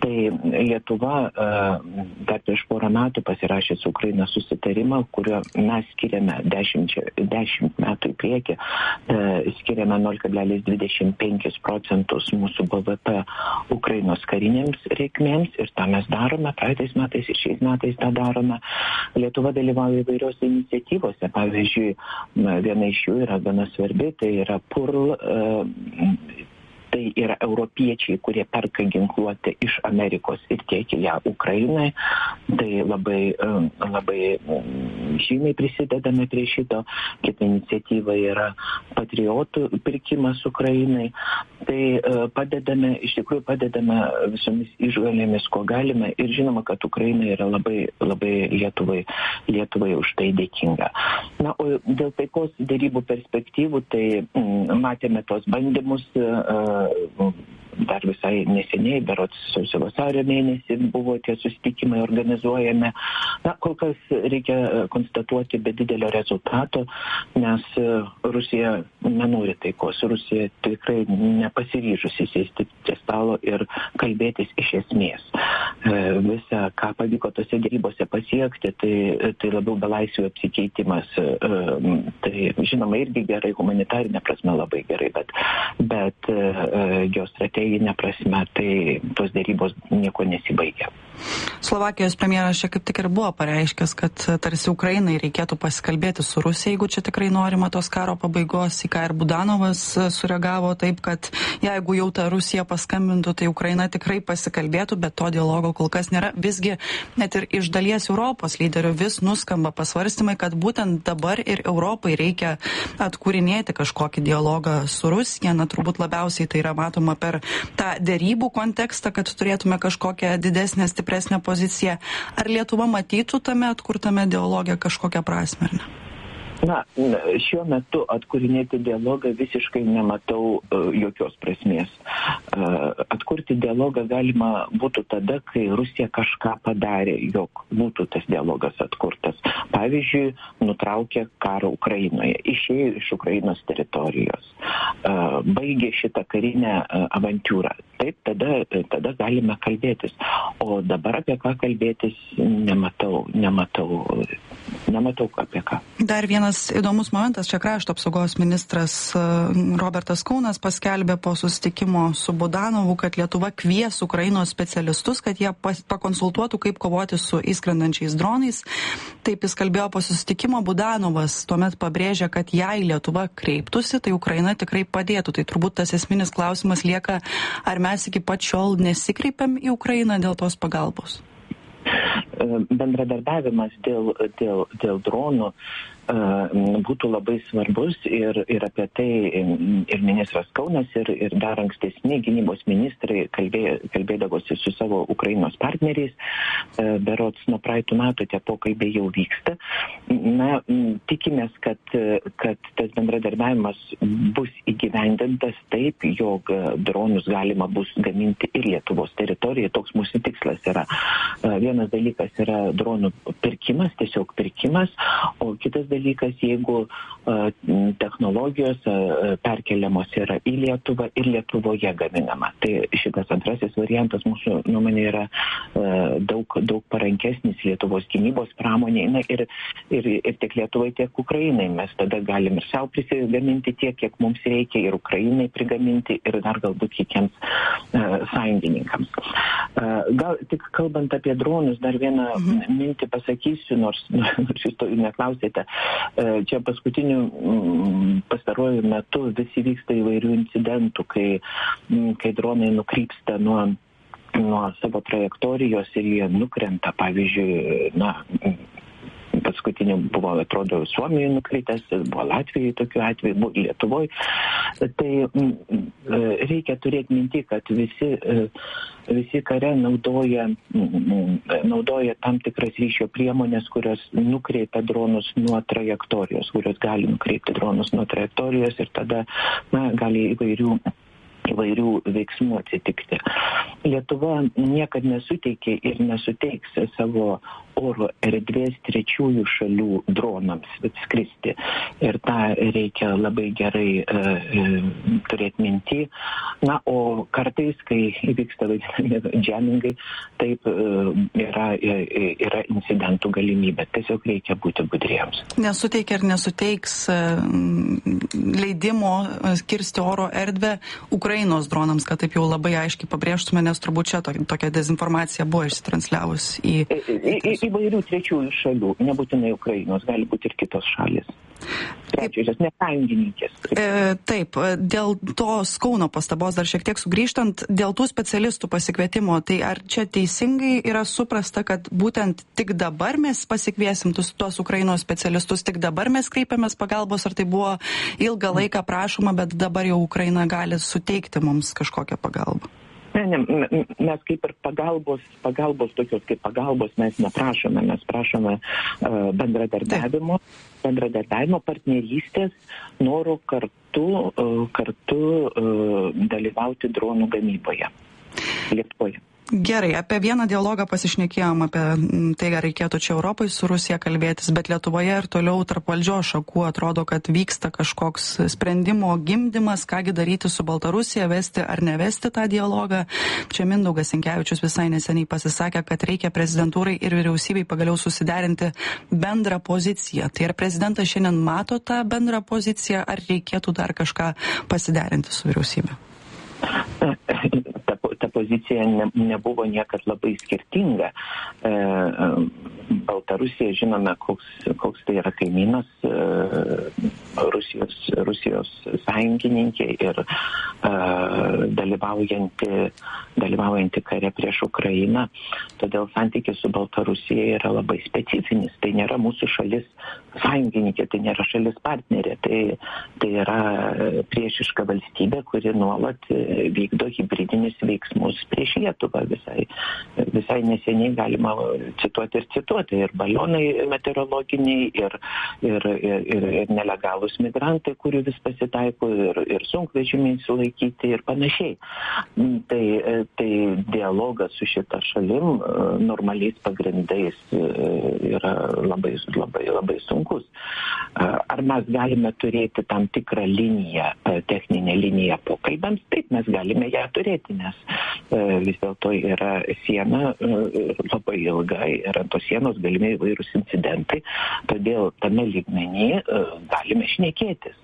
Tai Lietuva dar prieš porą metų pasirašė su Ukraina susitarimą, kurio mes skiriame 10 metų į priekį, skiriame 0,25% mūsų BVP Ukrainos karinėms reikmėms ir tą mes darome, praeitais metais ir šiais metais tą darome. Lietuva dalyvauja įvairiose iniciatyvose, pavyzdžiui, viena iš jų yra gana svarbi, tai yra PURL, tai yra europiečiai, kurie perka ginkluotę iš Amerikos ir tiekia ją Ukrainai. Tai labai žymiai prisidedame prie šito. Kita iniciatyva yra patriotų pirkimas Ukrainai. Tai iš tikrųjų padedame visomis išgalėmis, ko galime. Ir žinoma, kad Ukraina yra labai Lietuvai už tai dėkinga. Na, o dėl taikos derybų perspektyvų, tai matėme tos bandymus dar visai neseniai, berods sausio vasario mėnesį buvo tie susitikimai organizuojami. Na, kol kas reikia konstatuoti be didelio rezultato, nes Rusija nenori taikos. Rusija tikrai nepasiryžusi sėsti prie stalo ir kalbėtis iš esmės. Visa, ką pavyko tose dėrybose pasiekti, tai labiau belaisvių apsikeitimas. Tai žinoma irgi gerai, humanitarinė prasme labai gerai, bet geostrateginė prasme, tai tos dėrybos nieko nesibaigia. Slovakijos premjeras čia kaip tik ir buvo pareiškęs, kad tarsi Ukrainai reikėtų pasikalbėti su Rusija, jeigu čia tikrai norima tos karo pabaigos, į ką ir Budanovas sureagavo taip, kad jeigu jau ta Rusija paskambintų, tai Ukraina tikrai pasikalbėtų, bet to dialogo kol kas nėra. Visgi net ir iš dalies Europos lyderių vis nuskamba pasvarstymai, kad būtent dabar ir Europai reikia atkūrinėti kažkokį dialogą su Rusija. Na, turbūt labiausiai tai yra matoma per tą derybų kontekstą, kad turėtume kažkokią didesnę, stipresnę poziciją. Ar Lietuva matytų tame atkurtame dialoge kažkokią prasmę, ar ne? Na, šiuo metu atkūrinėti dialogą visiškai nematau jokios prasmės. Atkurti dialogą galima būtų tada, kai Rusija kažką padarė, jog būtų tas dialogas atkurtas. Pavyzdžiui, nutraukė karą Ukrainoje, išėjo iš Ukrainos teritorijos, baigė šitą karinę avantiūrą. Taip, tada galime kalbėtis. O dabar apie ką kalbėtis nematau apie ką. Dar vienas įdomus momentas, čia krašto apsaugos ministras Robertas Kaunas paskelbė po susitikimo su Budanovu, kad Lietuva kvies Ukrainos specialistus, kad jie pakonsultuotų, kaip kovoti su įskrendančiais dronais. Taip jis kalbėjo po susitikimo. Budanovas tuomet pabrėžė, kad jei Lietuva kreiptųsi, tai Ukraina tikrai padėtų. Tai turbūt tas esminis klausimas lieka, ar mes iki pat šiol nesikreipiam į Ukrainą dėl tos pagalbos. Bendradarbiavimas dėl dronų būtų labai svarbus ir apie tai ir ministras Kaunas ir dar ankstesni gynybos ministrai kalbėdavosi su savo Ukrainos partneriais. Berods nuo praeitų metų tie pokalbiai jau vyksta. Na, tikimės, kad tas bendradarbiavimas bus įgyvendintas taip, jog dronus galima bus gaminti ir Lietuvos teritorijoje. Toks mūsų tikslas yra. Vienas dalykas yra dronų pirkimas, tiesiog pirkimas, o kitas dalykas, jeigu technologijos perkeliamos yra į Lietuvą ir Lietuvoje gaminama. Tai šitas antrasis variantas mūsų nuomonė yra daug parankesnis Lietuvos gynybos pramonė. Na, ir tiek Lietuvai, tiek Ukrainai mes tada galim ir savo prisigaminti tiek, kiek mums reikia, ir Ukrainai prigaminti, ir dar galbūt kitiems sąjungininkams. Gal tik kalbant apie dronus, dar vieną mintį pasakysiu, nors jūs to neklausėte. Čia pastaruoju metu visi vyksta įvairių incidentų, kai dronai nukrypsta nuo savo trajektorijos ir jie nukrenta. Pavyzdžiui, paskutiniu buvo, atrodo, Suomijoje nukritęs, buvo Latvijoje tokiu atveju, buvo Lietuvoje. Tai reikia turėti minti, kad visi kare naudoja tam tikras ryšio priemonės, kurios nukreipia dronus nuo trajektorijos, kurios gali nukreipti dronus nuo trajektorijos ir tada gali įvairių veiksmų atsitikti. Lietuva niekad nesuteikė ir nesuteiks savo oro erdvės trečiųjų šalių dronams skristi. Ir tą reikia labai gerai turėti minty. Na, o kartais, kai įvyksta vadinami džemingai, taip yra incidentų galimybė. Tiesiog reikia būti budriems. Nesuteikia ir nesuteiks leidimo kirsti oro erdvę Ukrainos dronams, kad taip jau labai aiškiai pabrėžtume, nes turbūt čia tokia dezinformacija buvo išsitransliavus į įvairių trečiųjų šalių, nebūtinai Ukrainos, gali būti ir kitos šalis. Trečiosios, nesąjungininkės. Taip, dėl tos Kauno pastabos dar šiek tiek sugrįžtant, dėl tų specialistų pasikvietimo, tai ar čia teisingai yra suprasta, kad būtent tik dabar mes pasikviesim tuos Ukrainos specialistus, tik dabar mes kreipiamės pagalbos, ar tai buvo ilgą laiką prašoma, bet dabar jau Ukraina gali suteikti mums kažkokią pagalbą? Ne, mes kaip ir pagalbos, tokios kaip pagalbos mes neprašome, mes prašome bendradarbiavimo, partnerystės, noro kartu dalyvauti dronų gamyboje Lietuvoje. Gerai, apie vieną dialogą pasišnekėjom, apie tai, ar reikėtų čia Europai su Rusija kalbėtis, bet Lietuvoje ir toliau tarp valdžios šakų atrodo, kad vyksta kažkoks sprendimo gimdymas, kągi daryti su Baltarusija, vesti ar nevesti tą dialogą. Čia Mindaugas Sinkevičius visai neseniai pasisakė, kad reikia prezidentūrai ir vyriausybei pagaliau susiderinti bendrą poziciją. Tai ar prezidentas šiandien mato tą bendrą poziciją, ar reikėtų dar kažką pasiderinti su vyriausybė? Ta pozicija nebuvo niekad labai skirtinga. Baltarusija, žinome, koks tai yra kaimynas, Rusijos sąjungininkė ir dalyvaujanti kare prieš Ukrainą. Todėl santykis su Baltarusija yra labai specifinis. Tai nėra mūsų šalis sąjungininkė, tai nėra šalis partnerė. Tai yra priešiška valstybė, kuri nuolat vykdo hibridinius veiksmus prieš Lietuvą. Visai neseniai galima cituoti. Ir balionai meteorologiniai, ir nelegalūs migrantai, kurių vis pasitaiko, ir sunkvežimiai sulaikyti ir panašiai. Tai dialogas su šita šalim normaliais pagrindais yra labai sunkus. Ar mes galime turėti tam tikrą liniją, techninę liniją pokalbėms? Taip, mes galime ją turėti, nes vis dėlto yra siena labai ilga ir ant tos sienos galime įvairūs incidentai, todėl tame lygmenyje galime šnekėtis.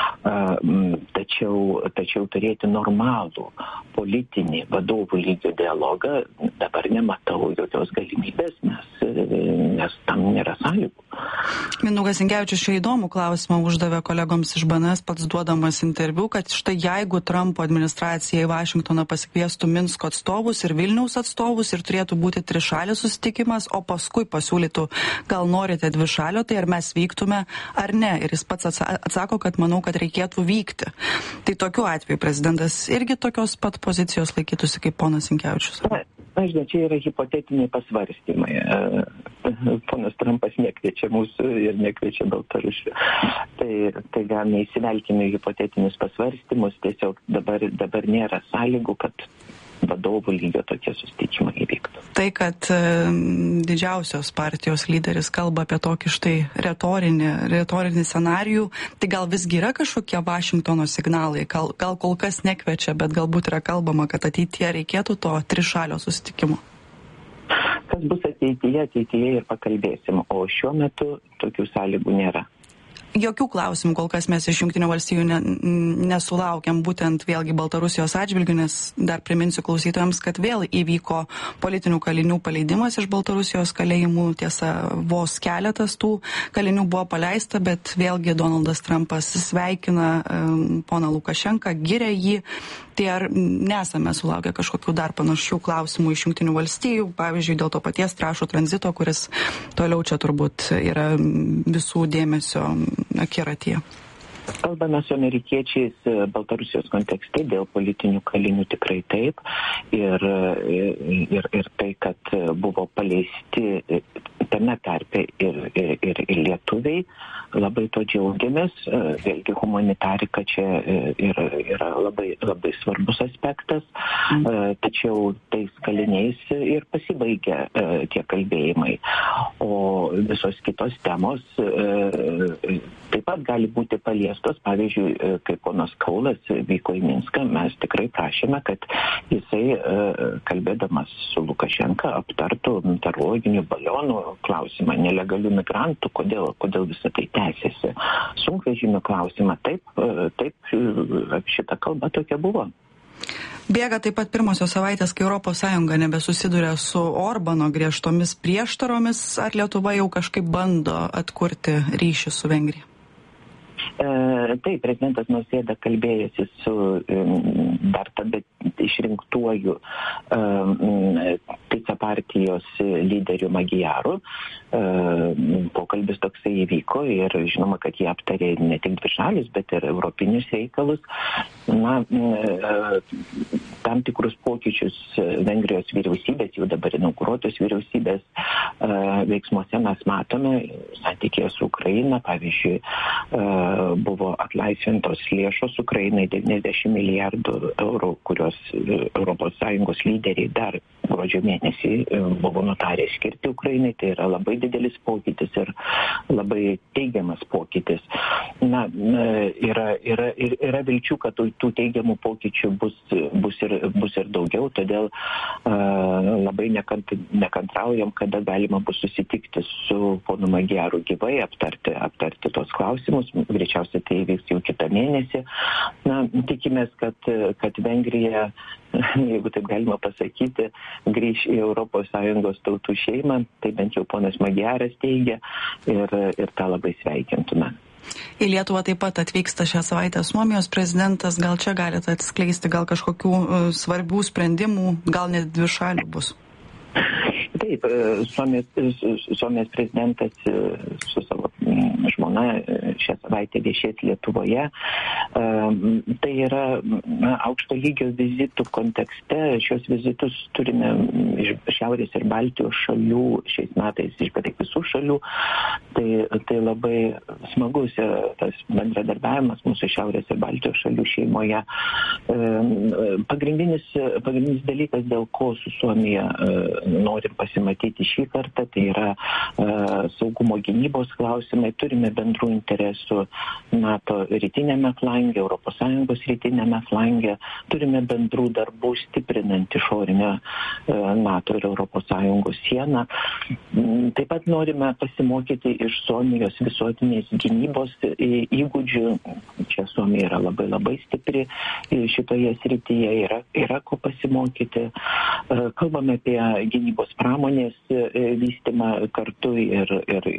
Tačiau turėti normalų politinį vadovų lygio dialogą dabar nematau jokios galimybės, nes tam nėra sąlygų. Mindaugas Sinkevičius šį įdomų klausimą uždavė kolegoms iš BNS, pats duodamas interviu, kad štai jeigu Trumpo administracija į Vašingtoną pasikviestų Minsko atstovus ir Vilniaus atstovus ir turėtų būti trišalis susitikimas, o paskui pasiūlytų, gal norite dvišalio, tai ar mes vyktume ar ne. Ir jis pats atsako, kad manau, kad reikėtų vykti. Tai tokiu atveju prezidentas irgi tokios pat pozicijos laikytųsi kaip ponas Sinkevičius. Žinau, čia yra hipotetiniai pasvarstymai. Ponas Trumpas nekviečia mūsų ir nekviečia Baltarusių. Tai gal neįsivelkime į hipotetinius pasvarstymus, tiesiog dabar nėra sąlygų, kad vadovų lygio tokie susitikimai įvyktų. Tai, kad didžiausios partijos lyderis kalba apie tokį štai retorinį scenarijų, tai gal visgi yra kažkokie Vašingtono signalai, gal kol kas nekviečia, bet galbūt yra kalbama, kad ateityje reikėtų to trišalio susitikimo. Kas bus ateityje ir pakalbėsim, o šiuo metu tokių sąlygų nėra. Jokių klausimų kol kas mes iš Jungtinių valstijų nesulaukiam, būtent vėlgi Baltarusijos atžvilgiu, nes dar priminsiu klausytojams, kad vėl įvyko politinių kalinių paleidimas iš Baltarusijos kalėjimų. Tiesa, vos keletas tų kalinių buvo paleista, bet vėlgi Donaldas Trumpas sveikina poną Lukašenką, giria jį. Tai ar nesame sulaukę kažkokių dar panašių klausimų iš Jungtinių valstijų, pavyzdžiui, dėl to paties trąšų tranzito, kuris toliau čia turbūt yra visų dėmesio akiratyje? Kalbame su amerikiečiais Baltarusijos kontekste dėl politinių kalinių tikrai taip. Ir tai, kad buvo paleisti tame tarpe ir ir lietuviai. Labai to džiaugiamės. Vėlgi humanitarika čia yra labai, labai svarbus aspektas. Tačiau tais kaliniais ir pasibaigia tie kalbėjimai. O visos kitos temos taip pat gali būti paliestos. Pavyzdžiui, kai ponas Kaulas vyko į Minską, mes tikrai prašėme, kad jisai kalbėdamas su Lukašenka aptartų meteorologinių balionų klausimą, nelegalių migrantų, kodėl visą tai tęsiasi. Sunkvežimių klausimą, taip, šita kalba tokia buvo. Bėga taip pat pirmosios savaitės, kai ES nebesusiduria su Orbano griežtomis prieštaromis. Ar Lietuva jau kažkaip bando atkurti ryšį su Vengrija? Taip, prezidentas Nausėda kalbėjosi su dar tada išrinktuoju Tica partijos lyderiu Magyaru. Pokalbis toksai įvyko ir žinoma, kad jie aptarė ne tik dvišalius, bet ir europinius reikalus. Tam tikrus pokyčius Vengrijos vyriausybės, jau dabar inauguruotos vyriausybės veiksmuose mes matome santykėje su Ukraina. Pavyzdžiui, buvo atlaisvintos lėšos Ukrainai 90 milijardų eurų, kurios ES lyderiai dar gruodžio mėnesį buvo nutarę skirti Ukrainai. Tai yra labai didelis pokytis ir labai teigiamas pokytis. Yra vilčių, kad tų teigiamų pokyčių bus ir daugiau, todėl labai nekantraujam, kada galima bus susitikti su ponu Magyaru gyvai, aptarti tos klausimus. Greičiausiai tai įvyks jau kitą mėnesį. Tikimės, kad Vengrija, jeigu taip galima pasakyti, grįš į ES tautų šeimą, tai bent jau ponas Magyaras teigia ir tą labai sveikintume. Į Lietuvą taip pat atvyksta šią savaitę Suomijos prezidentas. Gal čia galite atskleisti gal kažkokių svarbių sprendimų, gal net dvišalių bus? Taip, Suomijos prezidentas su savo žmona šią savaitę viešės Lietuvoje. Tai yra aukšto lygio vizitų kontekste. Šios vizitus turime iš Šiaurės ir Baltijos šalių, šiais metais iš beveik visų šalių. Tai labai smagus tas bendradarbiavimas mūsų Šiaurės ir Baltijos šalių šeimoje. Pagrindinis dalykas, dėl ko su Suomija norim pasimatyti šį kartą, tai yra saugumo gynybos klausimai. Turime bendrų interesų NATO rytinėme flange, ES rytinėme flange. Turime bendrų darbų stiprinant išorinę NATO ir ES sieną. Taip pat norime pasimokyti iš Suomijos visuotinės gynybos įgūdžių. Čia Suomija yra labai, labai stipri šitoje srityje, yra ko pasimokyti. Kalbame apie gynybos pramonės vystymą kartu ir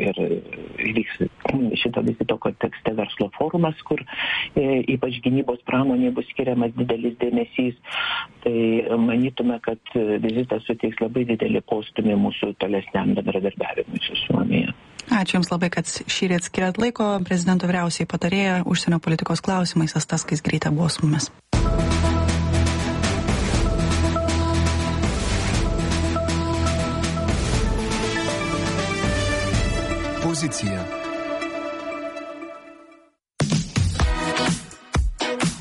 vyks šito vizito kontekste verslo forumas, kur ypač gynybos pramonė bus skiriamas didelis dėmesys. Tai manytume, kad vizitas suteiks labai didelį postūmį mūsų tolesniam bendradarbiavimui su Suomija. Ačiū Jums labai, kad šįryt skiriat laiko. Prezidento vyriausiai patarėja užsienio politikos klausimais Asta Skaisgirytė buvo su mumis. Pozicija.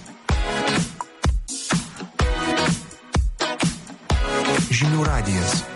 Žinių radijas.